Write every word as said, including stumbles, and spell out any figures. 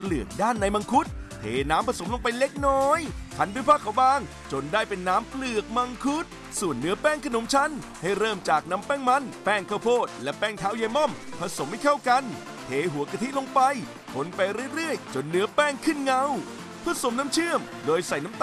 เปลือกด้านในมังคุดเทน้ำผสมลงไปเล็กน้อยพันด้วยผ้าขาวบางจนได้เป็นน้ำเปลือกมังคุดส่วนเนื้อแป้งขนมชั้นให้เริ่มจากน้ำแป้งมันแป้งข้าวโพดและแป้งเท้ายายม่อมผสมให้เข้ากันเทหัวกะทิลงไปคนไปเรื่อยๆจนเนื้อแป้งขึ้นเงาผสมน้ำเชื่อมโดยใส่น้ำตาล